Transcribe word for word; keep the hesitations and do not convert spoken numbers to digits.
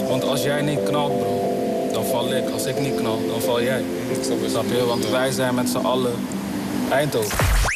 Want als jij niet knalt, bro, dan val ik. Als ik niet knal, dan val jij. Snap je? Want wij zijn met z'n allen Eindhoven.